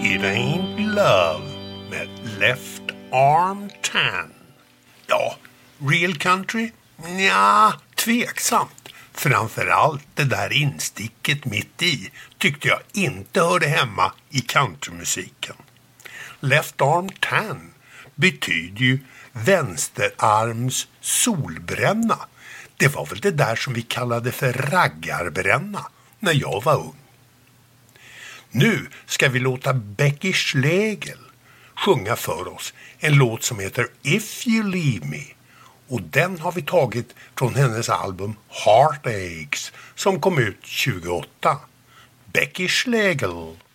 It Ain't Love med Left Arm Tan. Ja, real country? Nja, tveksamt. Framförallt det där insticket mitt i tyckte jag inte hörde hemma i countrymusiken. Left Arm Tan betyder ju vänsterarms solbränna. Det var väl det där som vi kallade för raggarbränna när jag var ung. Nu ska vi låta Becky Schlegel sjunga för oss en låt som heter If You Leave Me. Och den har vi tagit från hennes album Heartaches som kom ut 2008. Becky Schlegel.